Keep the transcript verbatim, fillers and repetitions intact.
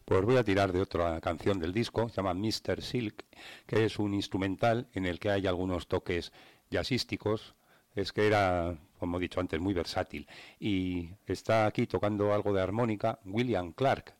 Pues voy a tirar de otra canción del disco, se llama mister Silk, que es un instrumental en el que hay algunos toques jazzísticos. Es que era, como he dicho antes, muy versátil. Y está aquí tocando algo de armónica William Clark,